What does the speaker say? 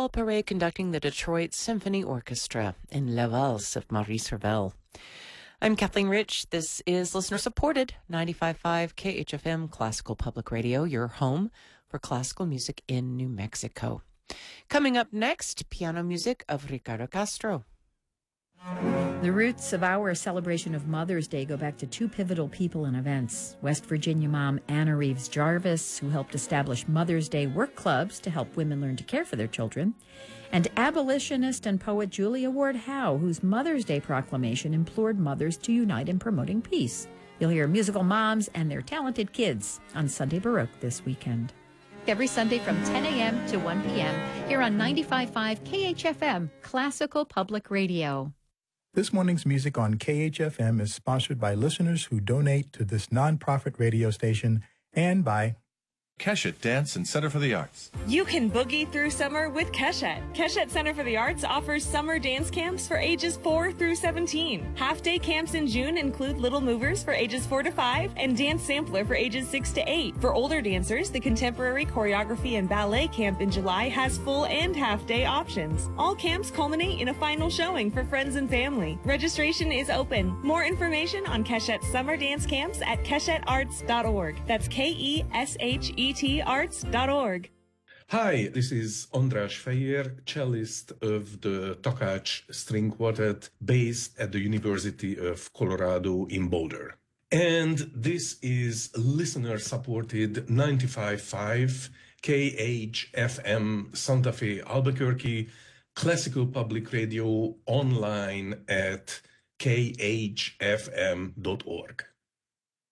Paul Perret conducting the Detroit Symphony Orchestra in La Valse of Maurice Ravel. I'm Kathleen Rich. This is listener-supported 95.5 KHFM Classical Public Radio, your home for classical music in New Mexico. Coming up next, piano music of Ricardo Castro. The roots of our celebration of Mother's Day go back to two pivotal people and events. West Virginia mom Anna Reeves Jarvis, who helped establish Mother's Day work clubs to help women learn to care for their children, and abolitionist and poet Julia Ward Howe, whose Mother's Day proclamation implored mothers to unite in promoting peace. You'll hear musical moms and their talented kids on Sunday Baroque this weekend. Every Sunday from 10 a.m. to 1 p.m. here on 95.5 KHFM Classical Public Radio. This morning's music on KHFM is sponsored by listeners who donate to this nonprofit radio station and by Keshet Dance and Center for the Arts. You can boogie through summer with Keshet. Keshet Center for the Arts offers summer dance camps for ages 4 through 17. Half-day camps in June include Little Movers for ages 4 to 5 and Dance Sampler for ages 6 to 8. For older dancers, the Contemporary Choreography and Ballet Camp in July has full and half-day options. All camps culminate in a final showing for friends and family. Registration is open. More information on Keshet's summer dance camps at keshetarts.org. That's KESHET arts.org. Hi, this is András Fehér, cellist of the Takács String Quartet based at the University of Colorado in Boulder. And this is listener-supported 95.5 KHFM Santa Fe, Albuquerque, Classical Public Radio online at khfm.org.